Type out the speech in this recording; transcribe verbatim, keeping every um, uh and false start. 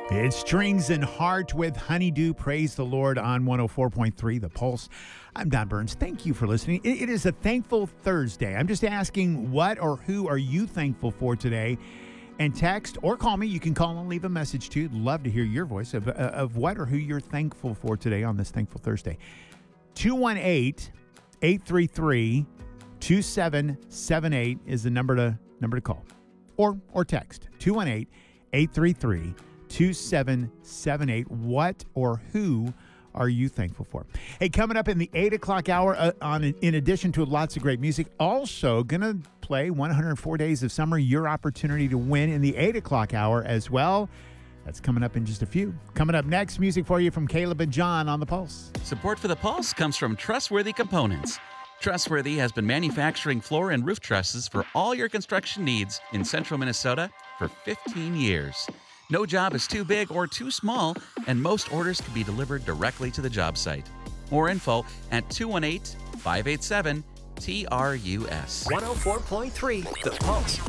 It's Strings and Heart with Honeydew. Praise the Lord on one oh four point three The Pulse. I'm Don Burns. Thank you for listening. It, it is a thankful Thursday. I'm just asking, what or who are you thankful for today? And text or call me. You can call and leave a message too. Love to hear your voice of, uh, of what or who you're thankful for today on this Thankful Thursday. two one eight, eight three three, two seven seven eight is the number to number to call. Or or text two one eight, eight three three, two seven seven eight. What or who are you thankful for? Hey, coming up in the eight o'clock hour, uh, on in addition to lots of great music, also going to play one hundred four Days of Summer, your opportunity to win in the eight o'clock hour as well. That's coming up in just a few. Coming up next, music for you from Caleb and John on The Pulse. Support for The Pulse comes from Trustworthy Components. Trustworthy has been manufacturing floor and roof trusses for all your construction needs in central Minnesota for fifteen years. No job is too big or too small, and most orders can be delivered directly to the job site. More info at two one eight, five eight seven, T R U S. one oh four point three The Pulse.